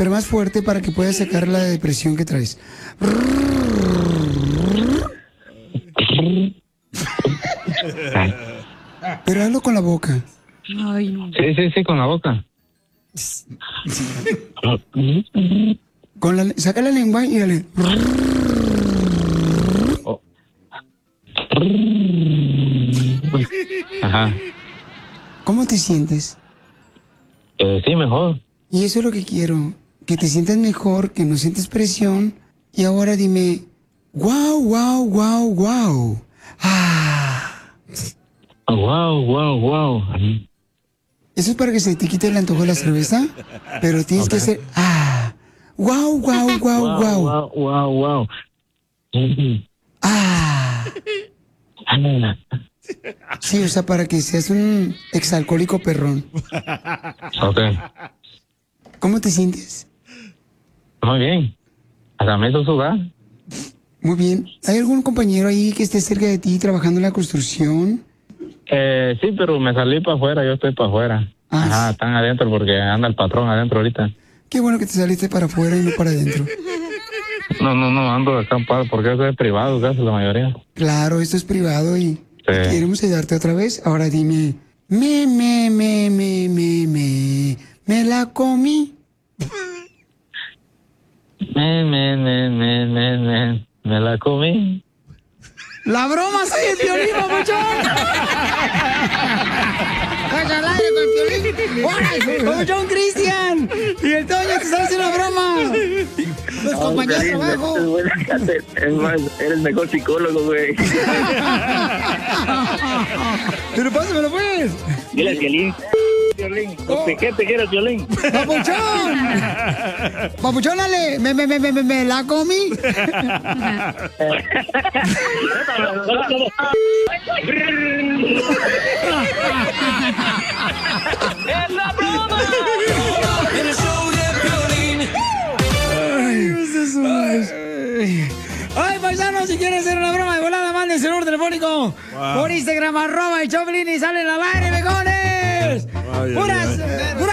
pero más fuerte para que puedas sacar la depresión que traes. Pero hazlo con la boca. Ay, no. Sí, con la boca. Saca la lengua y dale. Ajá. ¿Cómo te sientes? Sí, mejor. Y eso es lo que quiero, que te sientas mejor, que no sientes presión. Y ahora dime, wow, wow, wow, wow. Wow. Eso es para que se te quite el antojo de la cerveza, pero tienes que hacer, wow, wow, wow, wow. Wow. Sí, o sea, para que seas un exalcohólico perrón. Ok. ¿Cómo te sientes? Muy bien. Hasta me hizo sudar. Muy bien. ¿Hay algún compañero ahí que esté cerca de ti trabajando en la construcción? Sí, pero me salí para afuera, yo estoy para afuera. Ajá, están adentro porque anda el patrón adentro ahorita. Qué bueno que te saliste para afuera y no para adentro. No, ando acampado porque eso es privado, casi la mayoría. Claro, esto es privado y queremos ayudarte otra vez. Ahora dime, me la comí. Me la comí. ¡La broma soy el Piolín, papuchón! ¡Vas al aire con el Piolín! ¡Papuchón Cristian! ¡Y el Toño te está haciendo la broma! ¡Los compañeros de trabajo! Es más, eres el mejor psicólogo, güey. ¡Pero pásamelo, pues! Dile al Piolín. ¿Qué te quieres, Piolín? ¡Papuchón! ¡Papuchón, dale! ¡Me la comí! ¡Es la broma! En el show de Piolín. ¡Ay, paisanos! Si quieren hacer una broma de volada, manden el celular telefónico por Instagram, @el Choplin y salen al aire, becones. Puras